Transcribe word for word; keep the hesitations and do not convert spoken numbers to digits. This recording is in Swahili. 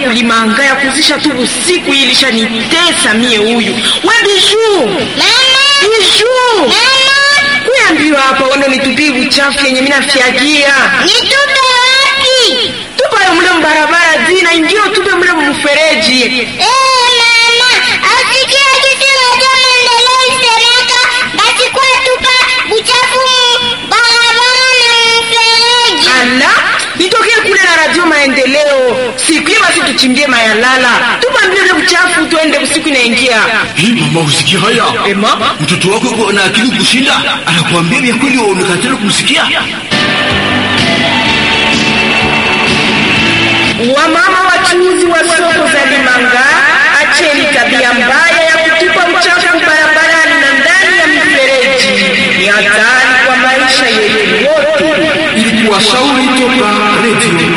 kulimanga ya kuzisha tu usiku ilisha nitesa mie huyu. We Bijou. Mama. Bijou. Mama. Kuambiwa hapa wando nitupie uchafu yenye mimi nafiagia. Nitupe wapi? Tupa yo mle mbarabara zina indio tupe mle mfereji. Eh mama, asikia kitu na maendeleo isemeka basi kwa tupa uchafu barabara na mfereji. Ala, nitokee kule na radio maendeleo. Siku hiyo basi tuchimbie mayalala. Tupa mbele uchafu tuende usiku inaingia. Hii mama usikia haya? Eh mama, mtoto wako yuko na akili kushinda, anakuambia vya kweli unakatana kumsikia. Wamama wachuuzi wa soko za Limanga, acheni tabia mbaya ya kutupa uchafu barabarani na ndani ya mifereji. Ni hatari kwa maisha yetu wote. Ilikuwa shauri toka Radio